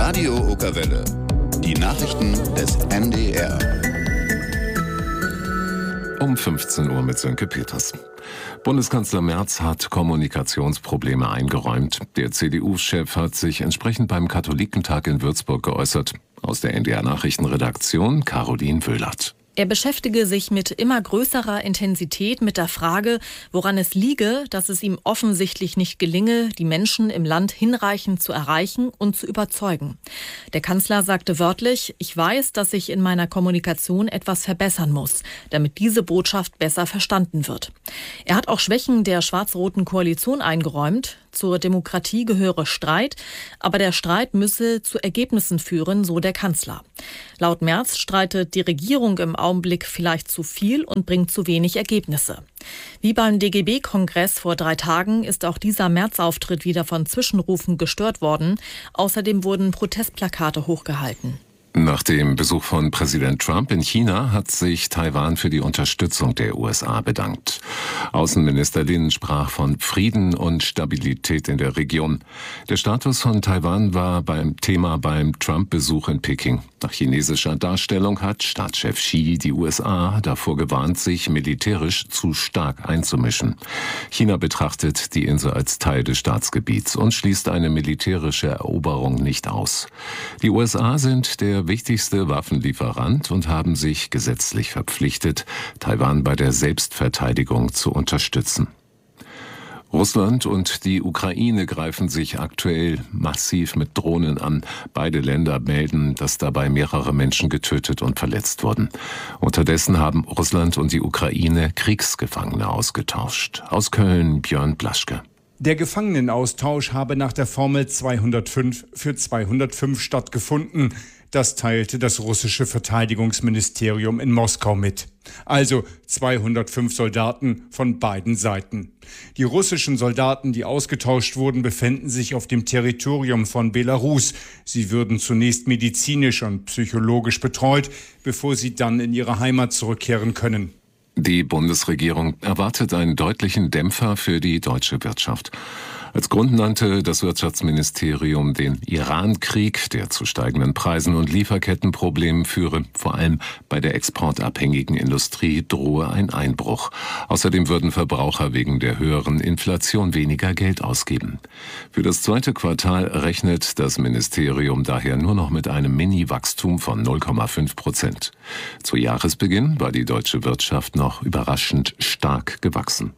Radio Okerwelle. Die Nachrichten des NDR. Um 15 Uhr mit Sönke Peters. Bundeskanzler Merz hat Kommunikationsprobleme eingeräumt. Der CDU-Chef hat sich entsprechend beim Katholikentag in Würzburg geäußert. Aus der NDR-Nachrichtenredaktion Caroline Wöhlert. Er beschäftige sich mit immer größerer Intensität mit der Frage, woran es liege, dass es ihm offensichtlich nicht gelinge, die Menschen im Land hinreichend zu erreichen und zu überzeugen. Der Kanzler sagte wörtlich: Ich weiß, dass ich in meiner Kommunikation etwas verbessern muss, damit diese Botschaft besser verstanden wird. Er hat auch Schwächen der schwarz-roten Koalition eingeräumt. Zur Demokratie gehöre Streit, aber der Streit müsse zu Ergebnissen führen, so der Kanzler. Laut Merz streitet die Regierung im Augenblick vielleicht zu viel und bringt zu wenig Ergebnisse. Wie beim DGB-Kongress vor 3 Tagen ist auch dieser März-Auftritt wieder von Zwischenrufen gestört worden. Außerdem wurden Protestplakate hochgehalten. Nach dem Besuch von Präsident Trump in China hat sich Taiwan für die Unterstützung der USA bedankt. Außenminister Lin sprach von Frieden und Stabilität in der Region. Der Status von Taiwan war beim Trump-Besuch in Peking. Nach chinesischer Darstellung hat Staatschef Xi die USA davor gewarnt, sich militärisch zu stark einzumischen. China betrachtet die Insel als Teil des Staatsgebiets und schließt eine militärische Eroberung nicht aus. Die USA sind der wichtigste Waffenlieferant und haben sich gesetzlich verpflichtet, Taiwan bei der Selbstverteidigung zu unterstützen. Russland und die Ukraine greifen sich aktuell massiv mit Drohnen an. Beide Länder melden, dass dabei mehrere Menschen getötet und verletzt wurden. Unterdessen haben Russland und die Ukraine Kriegsgefangene ausgetauscht. Aus Köln Björn Blaschke. Der Gefangenenaustausch habe nach der Formel 205 für 205 stattgefunden. Das teilte das russische Verteidigungsministerium in Moskau mit. Also 205 Soldaten von beiden Seiten. Die russischen Soldaten, die ausgetauscht wurden, befänden sich auf dem Territorium von Belarus. Sie würden zunächst medizinisch und psychologisch betreut, bevor sie dann in ihre Heimat zurückkehren können. Die Bundesregierung erwartet einen deutlichen Dämpfer für die deutsche Wirtschaft. Als Grund nannte das Wirtschaftsministerium den Iran-Krieg, der zu steigenden Preisen und Lieferkettenproblemen führe. Vor allem bei der exportabhängigen Industrie drohe ein Einbruch. Außerdem würden Verbraucher wegen der höheren Inflation weniger Geld ausgeben. Für das 2. Quartal rechnet das Ministerium daher nur noch mit einem Mini-Wachstum von 0,5%. Zu Jahresbeginn war die deutsche Wirtschaft noch überraschend stark gewachsen.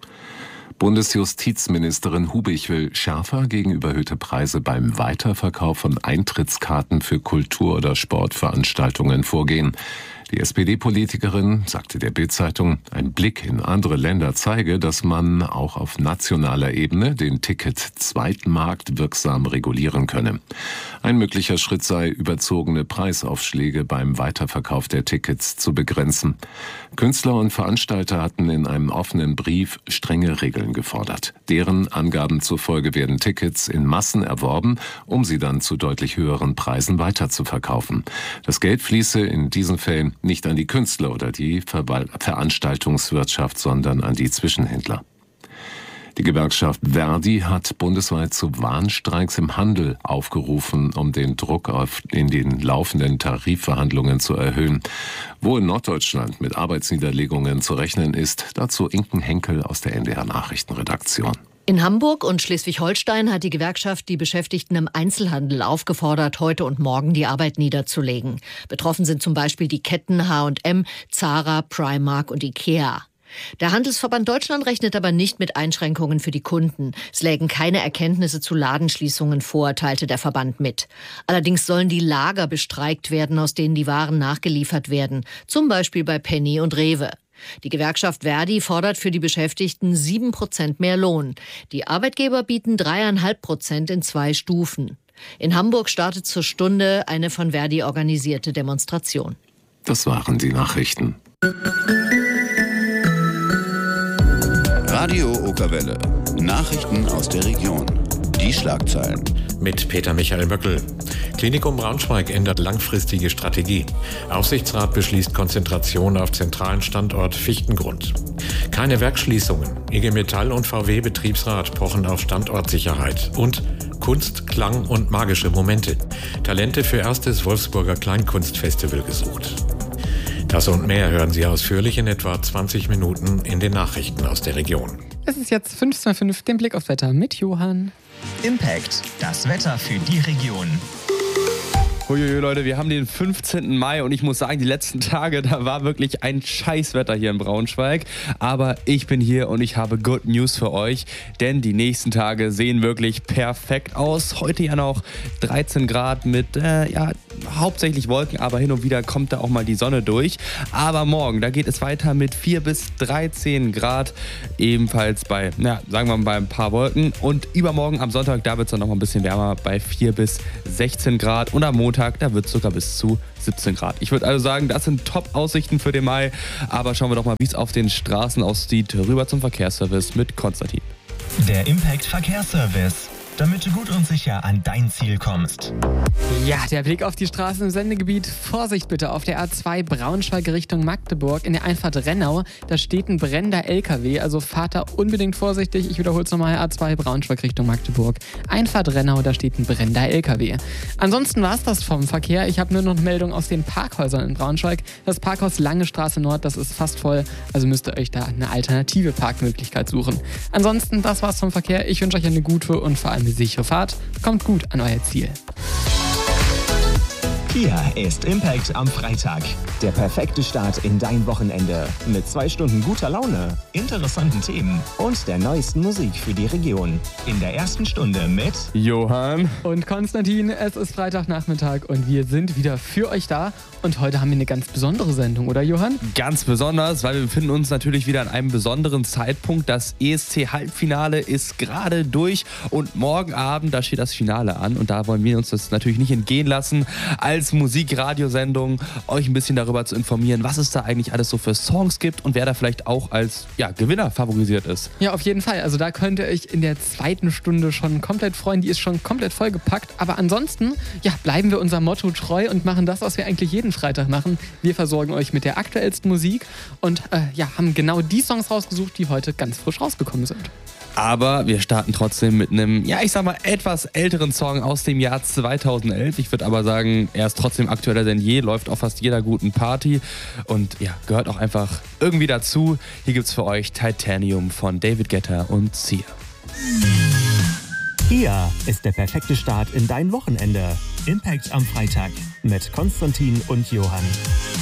Bundesjustizministerin Hubig will schärfer gegen überhöhte Preise beim Weiterverkauf von Eintrittskarten für Kultur- oder Sportveranstaltungen vorgehen. Die SPD-Politikerin sagte der Bild-Zeitung, ein Blick in andere Länder zeige, dass man auch auf nationaler Ebene den Ticket-Zweitmarkt wirksam regulieren könne. Ein möglicher Schritt sei, überzogene Preisaufschläge beim Weiterverkauf der Tickets zu begrenzen. Künstler und Veranstalter hatten in einem offenen Brief strenge Regeln gefordert. Deren Angaben zufolge werden Tickets in Massen erworben, um sie dann zu deutlich höheren Preisen weiterzuverkaufen. Das Geld fließe in diesen Fällen nicht an die Künstler oder die Veranstaltungswirtschaft, sondern an die Zwischenhändler. Die Gewerkschaft Verdi hat bundesweit zu Warnstreiks im Handel aufgerufen, um den Druck in den laufenden Tarifverhandlungen zu erhöhen. Wo in Norddeutschland mit Arbeitsniederlegungen zu rechnen ist, dazu Inken Henkel aus der NDR Nachrichtenredaktion. In Hamburg und Schleswig-Holstein hat die Gewerkschaft die Beschäftigten im Einzelhandel aufgefordert, heute und morgen die Arbeit niederzulegen. Betroffen sind zum Beispiel die Ketten H&M, Zara, Primark und Ikea. Der Handelsverband Deutschland rechnet aber nicht mit Einschränkungen für die Kunden. Es lägen keine Erkenntnisse zu Ladenschließungen vor, teilte der Verband mit. Allerdings sollen die Lager bestreikt werden, aus denen die Waren nachgeliefert werden, zum Beispiel bei Penny und Rewe. Die Gewerkschaft Verdi fordert für die Beschäftigten 7% mehr Lohn. Die Arbeitgeber bieten 3,5% in 2 Stufen. In Hamburg startet zur Stunde eine von Verdi organisierte Demonstration. Das waren die Nachrichten. Radio Okerwelle. Nachrichten aus der Region. Die Schlagzeilen. Mit Peter Michael Möckel. Klinikum Braunschweig ändert langfristige Strategie. Aufsichtsrat beschließt Konzentration auf zentralen Standort Fichtengrund. Keine Werksschließungen. IG Metall und VW Betriebsrat pochen auf Standortsicherheit. Und Kunst, Klang und magische Momente. Talente für erstes Wolfsburger Kleinkunstfestival gesucht. Das und mehr hören Sie ausführlich in etwa 20 Minuten in den Nachrichten aus der Region. Es ist jetzt 5:05, den Blick aufs Wetter mit Johann. Impact, das Wetter für die Region. Huiuiui, Leute, wir haben den 15. Mai und ich muss sagen, die letzten Tage, da war wirklich ein Scheißwetter hier in Braunschweig. Aber ich bin hier und ich habe Good News für euch, denn die nächsten Tage sehen wirklich perfekt aus. Heute ja noch 13 Grad mit, hauptsächlich Wolken, aber hin und wieder kommt da auch mal die Sonne durch. Aber morgen, da geht es weiter mit 4 bis 13 Grad, ebenfalls bei, sagen wir mal, bei ein paar Wolken. Und übermorgen am Sonntag, da wird es dann noch mal ein bisschen wärmer bei 4 bis 16 Grad. Und am Montag, da wird es sogar bis zu 17 Grad. Ich würde also sagen, das sind Top-Aussichten für den Mai. Aber schauen wir doch mal, wie es auf den Straßen aussieht. Rüber zum Verkehrsservice mit Konstantin. Der Impact Verkehrsservice, damit du gut und sicher an dein Ziel kommst. Ja, der Blick auf die Straßen im Sendegebiet. Vorsicht bitte auf der A2 Braunschweig Richtung Magdeburg in der Einfahrt Rennau. Da steht ein brennender LKW, also fahrt da unbedingt vorsichtig. Ich wiederhole es nochmal, A2 Braunschweig Richtung Magdeburg. Einfahrt Rennau, da steht ein brennender LKW. Ansonsten war es das vom Verkehr. Ich habe nur noch eine Meldung aus den Parkhäusern in Braunschweig. Das Parkhaus Lange Straße Nord, das ist fast voll, also müsst ihr euch da eine alternative Parkmöglichkeit suchen. Ansonsten, das war's vom Verkehr. Ich wünsche euch eine gute und vor allem eine sichere Fahrt. Kommt gut an euer Ziel. Hier ist Impact am Freitag. Der perfekte Start in dein Wochenende. Mit 2 Stunden guter Laune, interessanten Themen und der neuesten Musik für die Region. In der ersten Stunde mit Johann und Konstantin. Es ist Freitagnachmittag und wir sind wieder für euch da. Und heute haben wir eine ganz besondere Sendung, oder Johann? Ganz besonders, weil wir befinden uns natürlich wieder an einem besonderen Zeitpunkt. Das ESC-Halbfinale ist gerade durch und morgen Abend, da steht das Finale an. Und da wollen wir uns das natürlich nicht entgehen lassen, als Musikradiosendung euch ein bisschen darüber zu informieren, was es da eigentlich alles so für Songs gibt und wer da vielleicht auch als Gewinner favorisiert ist. Ja, auf jeden Fall. Also da könnt ihr euch in der zweiten Stunde schon komplett freuen. Die ist schon komplett vollgepackt. Aber ansonsten, bleiben wir unserem Motto treu und machen das, was wir eigentlich jeden Freitag machen. Wir versorgen euch mit der aktuellsten Musik und haben genau die Songs rausgesucht, die heute ganz frisch rausgekommen sind. Aber wir starten trotzdem mit einem, etwas älteren Song aus dem Jahr 2011. Ich würde aber sagen, er ist trotzdem aktueller denn je, läuft auf fast jeder guten Party und gehört auch einfach irgendwie dazu. Hier gibt's für euch Titanium von David Guetta und Sia. Hier ist der perfekte Start in dein Wochenende. Impact am Freitag mit Konstantin und Johann.